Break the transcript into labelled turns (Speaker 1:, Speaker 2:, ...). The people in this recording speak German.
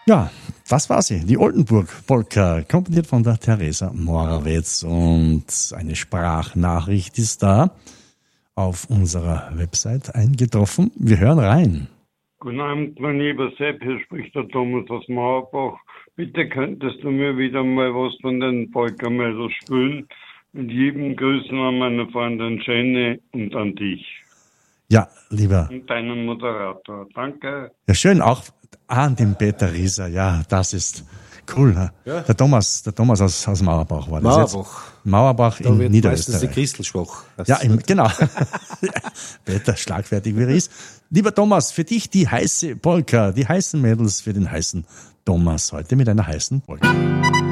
Speaker 1: Ja, das war sie, die Oldenburg-Polka, komponiert von der Theresa Morawetz. Und eine Sprachnachricht ist da auf unserer Website eingetroffen. Wir hören rein.
Speaker 2: Guten Abend, mein lieber Sepp, hier spricht der Thomas aus Mauerbach. Bitte könntest du mir wieder mal was von den Polka-Mädels spielen? Mit lieben Grüßen an meine Freundin Jenny und an dich.
Speaker 1: Ja, lieber.
Speaker 2: Und deinen Moderator. Danke.
Speaker 1: Ja, schön, auch an den Peter Rieser. Ja, das ist cool. Ne? Ja. Der Thomas aus Mauerbach war das jetzt. Mauerbach in Niederösterreich.
Speaker 3: Meistens die Christel schwach.
Speaker 1: Ja, genau. Peter, schlagfertig wie er ist. Lieber Thomas, für dich die heiße Polka, die heißen Mädels für den heißen Thomas heute mit einer heißen Polka.